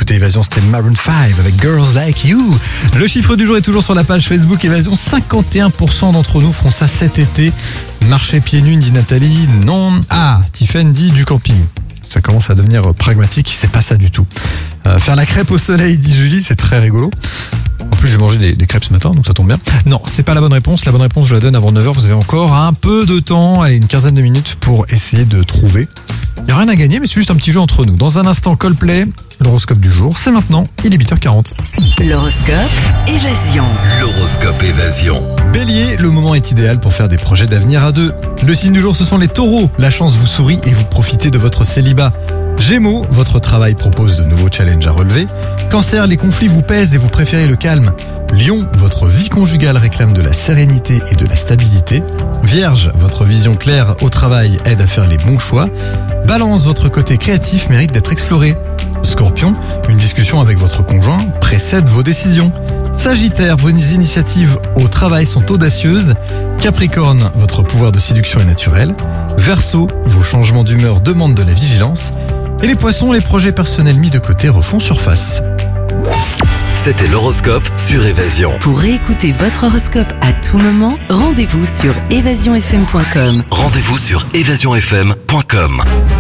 Écoutez Évasion, c'était Maroon 5 avec Girls Like You. Le chiffre du jour est toujours sur la page Facebook Évasion. 51% d'entre nous feront ça cet été. Marcher pieds nus, dit Nathalie. Non. Ah, Tiffen dit du camping. Ça commence à devenir pragmatique, c'est pas ça du tout. Faire la crêpe au soleil, dit Julie, c'est très rigolo. En plus, j'ai mangé des crêpes ce matin, donc ça tombe bien. Non, c'est pas la bonne réponse. La bonne réponse, je la donne avant 9h. Vous avez encore un peu de temps, allez, une quinzaine de minutes pour essayer de trouver. Il n'y a rien à gagner, mais c'est juste un petit jeu entre nous. Dans un instant, Coldplay, l'horoscope du jour, c'est maintenant, il est 8h40. L'horoscope Évasion. L'horoscope Évasion. Bélier, le moment est idéal pour faire des projets d'avenir à deux. Le signe du jour, ce sont les taureaux. La chance vous sourit et vous profitez de votre célibat. Gémeaux, votre travail propose de nouveaux challenges à relever. Cancer, les conflits vous pèsent et vous préférez le calme. Lion, votre vie conjugale réclame de la sérénité et de la stabilité. Vierge, votre vision claire au travail aide à faire les bons choix. Balance, votre côté créatif mérite d'être exploré. Scorpion, une discussion avec votre conjoint précède vos décisions. Sagittaire, vos initiatives au travail sont audacieuses. Capricorne, votre pouvoir de séduction est naturel. Verseau, vos changements d'humeur demandent de la vigilance. Et les poissons, les projets personnels mis de côté refont surface. C'était l'horoscope sur Évasion. Pour réécouter votre horoscope à tout moment, rendez-vous sur évasionfm.com. Rendez-vous sur évasionfm.com.